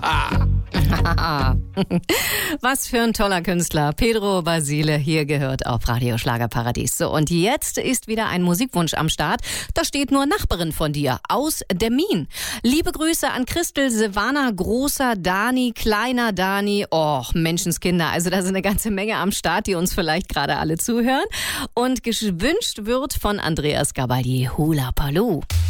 Was für ein toller Künstler. Pedro Basile, hier gehört auf Radio Schlagerparadies. So, und jetzt ist wieder ein Musikwunsch am Start. Da steht nur Nachbarin von dir aus Demmin. Liebe Grüße an Christel, Silvana, Großer Dani, Kleiner Dani. Oh, Menschenskinder. Also da sind eine ganze Menge am Start, die uns vielleicht gerade alle zuhören. Und gewünscht wird von Andreas Gabalier, Hula Paloo.